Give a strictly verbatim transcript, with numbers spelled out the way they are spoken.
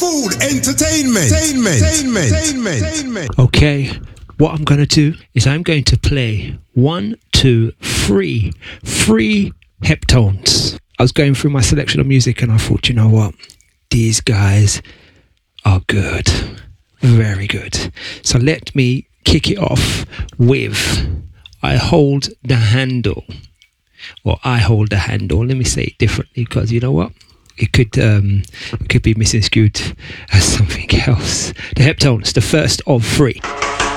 food, entertainment, entertainment, entertainment, entertainment. Okay, what I'm going to do is I'm going to play one, two, three, three Heptones. I was going through my selection of music and I thought, you know what? These guys are good. Very good. So let me kick it off with I Hold the Handle. Or I Hold the Handle. Let me say it differently because you know what? It could um, it could be misconstrued as something else. The Heptones, the first of three.